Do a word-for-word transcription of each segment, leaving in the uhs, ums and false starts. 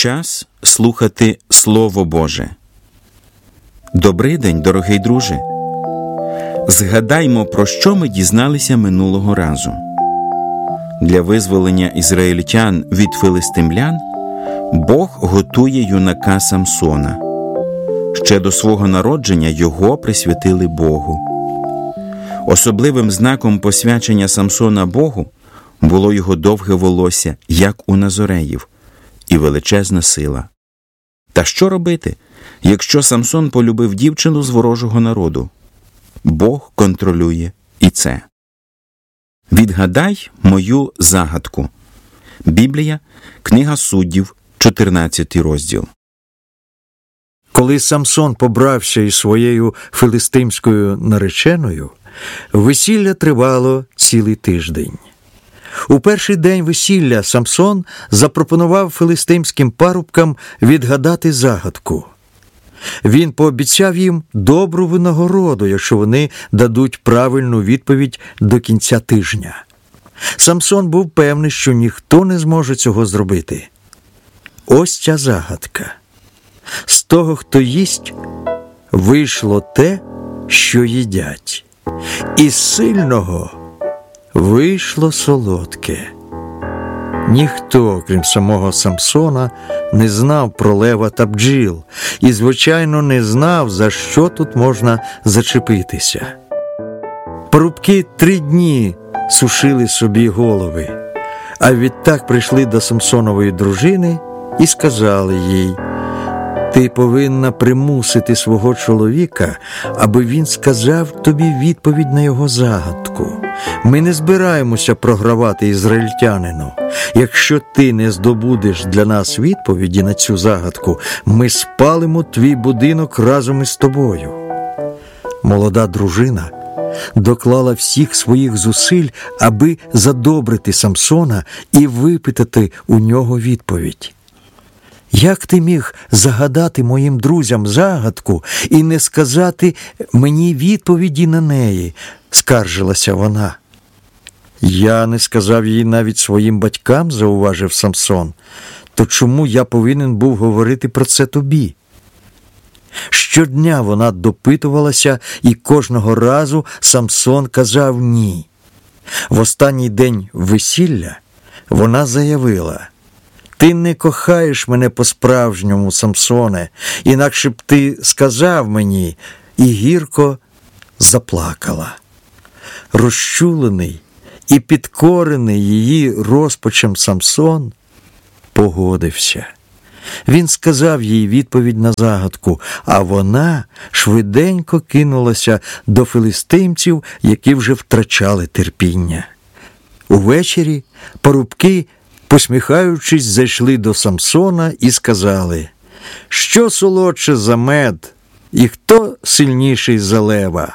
Час слухати Слово Боже. Добрий день, дорогий друже. Згадаймо, про що ми дізналися минулого разу. Для визволення ізраїльтян від филистимлян Бог готує юнака Самсона. Ще до свого народження його присвятили Богу. Особливим знаком посвячення Самсона Богу було його довге волосся, як у Назореїв, і величезна сила. Та що робити, якщо Самсон полюбив дівчину з ворожого народу? Бог контролює і це. Відгадай мою загадку. Біблія, книга Суддів, чотирнадцятий розділ. Коли Самсон побрався із своєю филистимською нареченою, весілля тривало цілий тиждень. У перший день весілля Самсон запропонував филистимським парубкам відгадати загадку. Він пообіцяв їм добру винагороду, якщо вони дадуть правильну відповідь до кінця тижня. Самсон був певний, що ніхто не зможе цього зробити. Ось ця загадка. З того, хто їсть, вийшло те, що їдять. Із сильного вийшло солодке. Ніхто, крім самого Самсона, не знав про лева та бджіл і, звичайно, не знав, за що тут можна зачепитися. Парубки три дні сушили собі голови, а відтак прийшли до Самсонової дружини і сказали їй: «Ти повинна примусити свого чоловіка, аби він сказав тобі відповідь на його загадку. Ми не збираємося програвати ізраїльтянину. Якщо ти не здобудеш для нас відповіді на цю загадку, ми спалимо твій будинок разом із тобою». Молода дружина доклала всіх своїх зусиль, аби задобрити Самсона і випитати у нього відповідь. «Як ти міг загадати моїм друзям загадку і не сказати мені відповіді на неї?» – скаржилася вона. «Я не сказав їй навіть своїм батькам», – зауважив Самсон. «То чому я повинен був говорити про це тобі?» Щодня вона допитувалася, і кожного разу Самсон казав «ні». В останній день весілля вона заявила: «Ти не кохаєш мене по-справжньому, Самсоне, інакше б ти сказав мені», і гірко заплакала. Розчулений і підкорений її розпачем Самсон погодився. Він сказав їй відповідь на загадку, а вона швиденько кинулася до филистимців, які вже втрачали терпіння. Увечері парубки, посміхаючись, зайшли до Самсона і сказали: «Що солодше за мед, і хто сильніший за лева?»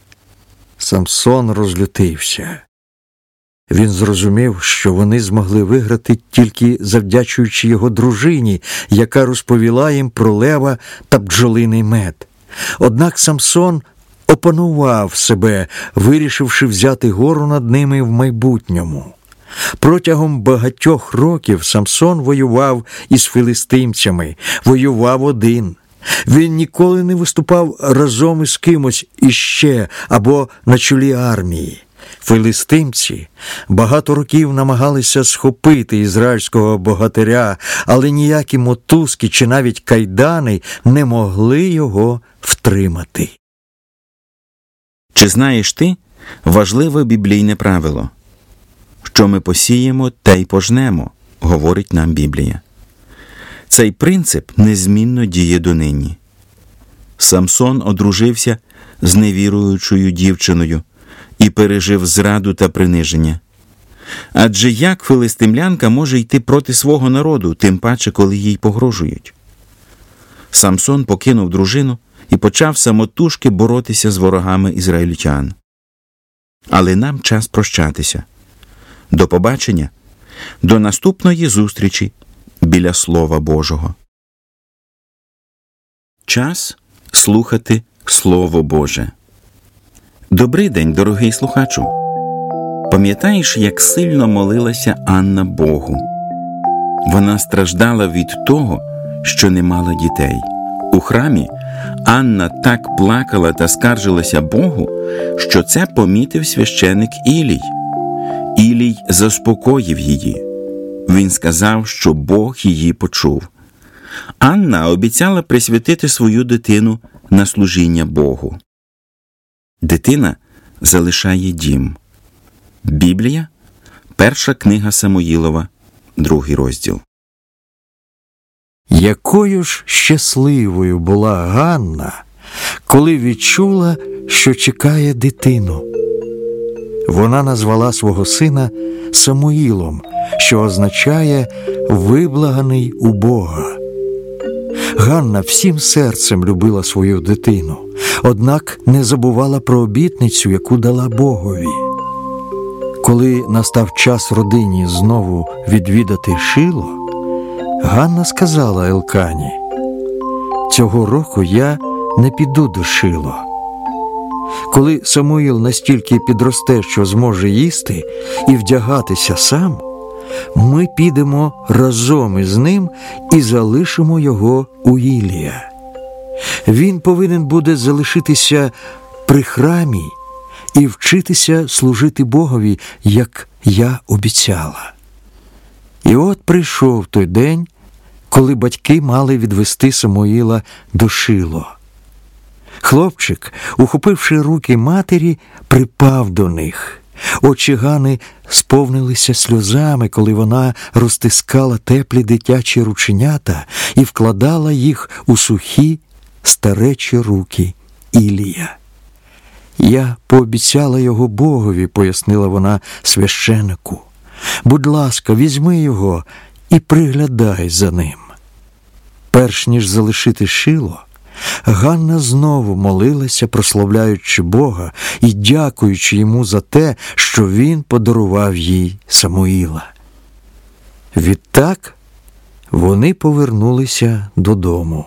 Самсон розлютився. Він зрозумів, що вони змогли виграти тільки завдячуючи його дружині, яка розповіла їм про лева та бджолиний мед. Однак Самсон опанував себе, вирішивши взяти гору над ними в майбутньому. Протягом багатьох років Самсон воював із филистимцями, воював один. Він ніколи не виступав разом із кимось іще або на чолі армії. Филистимці багато років намагалися схопити ізраїльського богатиря, але ніякі мотузки чи навіть кайдани не могли його втримати. Чи знаєш ти важливе біблійне правило? Що ми посіємо, те й пожнемо, говорить нам Біблія. Цей принцип незмінно діє донині. Самсон одружився з невіруючою дівчиною і пережив зраду та приниження. Адже як филистимлянка може йти проти свого народу, тим паче, коли їй погрожують? Самсон покинув дружину і почав самотужки боротися з ворогами ізраїльтян. Але нам час прощатися. До побачення, до наступної зустрічі біля Слова Божого. Час слухати Слово Боже. Добрий день, дорогий слухачу. Пам'ятаєш, як сильно молилася Анна Богу? Вона страждала від того, що не мала дітей. У храмі Анна так плакала та скаржилася Богу, що це помітив священик Ілій. Ілій заспокоїв її. Він сказав, що Бог її почув. Анна обіцяла присвятити свою дитину на служіння Богу. Дитина залишає дім. Біблія, перша книга Самуїлова, другий розділ. Якою ж щасливою була Ганна, коли відчула, що чекає дитину. Вона назвала свого сина Самуїлом, що означає «виблаганий у Бога». Ганна всім серцем любила свою дитину, однак не забувала про обітницю, яку дала Богові. Коли настав час родині знову відвідати Шило, Ганна сказала Елкані: «Цього року я не піду до Шило. Коли Самуїл настільки підросте, що зможе їсти і вдягатися сам, ми підемо разом із ним і залишимо його у Ілія. Він повинен буде залишитися при храмі і вчитися служити Богові, як я обіцяла». І от прийшов той день, коли батьки мали відвести Самуїла до Шило. Хлопчик, ухопивши руки матері, припав до них. Очі Гани сповнилися сльозами, коли вона розтискала теплі дитячі рученята і вкладала їх у сухі старечі руки Ілія. «Я пообіцяла його Богові», – пояснила вона священику. «Будь ласка, візьми його і приглядай за ним». Перш ніж залишити Шило, Ганна знову молилася, прославляючи Бога і дякуючи йому за те, що він подарував їй Самуїла. Відтак вони повернулися додому.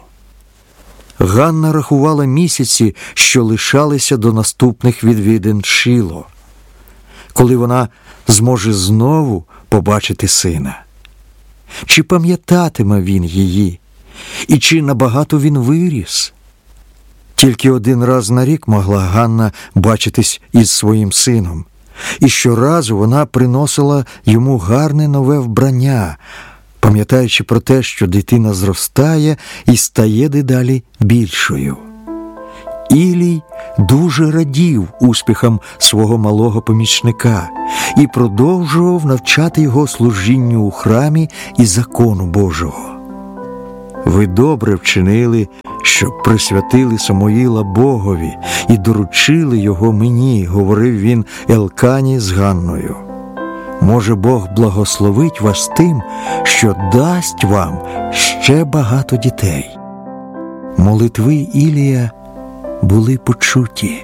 Ганна рахувала місяці, що лишалися до наступних відвідин Шило, коли вона зможе знову побачити сина. Чи пам'ятатиме він її? І чи набагато він виріс? Тільки один раз на рік могла Ганна бачитись із своїм сином. І щоразу вона приносила йому гарне нове вбрання, пам'ятаючи про те, що дитина зростає і стає дедалі більшою. Ілій дуже радів успіхам свого малого помічника і продовжував навчати його служінню у храмі і закону Божого. «Ви добре вчинили, що присвятили Самуїла Богові і доручили його мені», – говорив він Елкані з Ганною. «Може, Бог благословить вас тим, що дасть вам ще багато дітей». Молитви Ілія були почуті.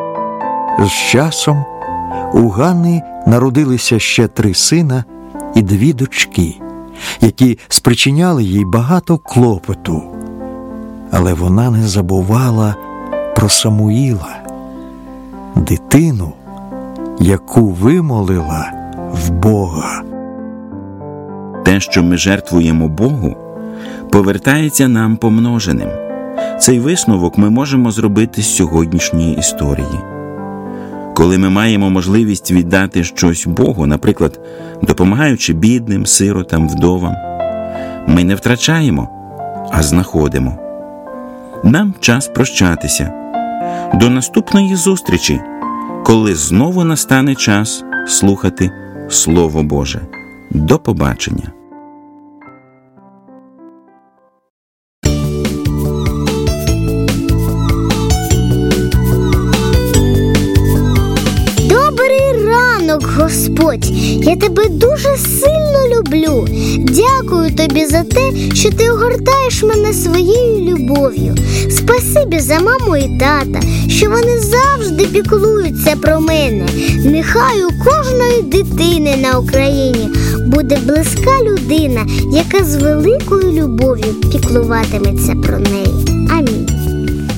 З часом у Ганни народилися ще три сина і дві дочки, які спричиняли їй багато клопоту. Але вона не забувала про Самуїла, дитину, яку вимолила в Бога. Те, що ми жертвуємо Богу, повертається нам помноженим. Цей висновок ми можемо зробити з сьогоднішньої історії. Коли ми маємо можливість віддати щось Богу, наприклад, допомагаючи бідним, сиротам, вдовам, ми не втрачаємо, а знаходимо. Нам час прощатися. До наступної зустрічі, коли знову настане час слухати Слово Боже. До побачення. Господь, я тебе дуже сильно люблю. Дякую тобі за те, що ти огортаєш мене своєю любов'ю. Спасибі за маму і тата, що вони завжди піклуються про мене. Нехай у кожної дитини на Україні буде близька людина, яка з великою любов'ю піклуватиметься про неї. Амінь.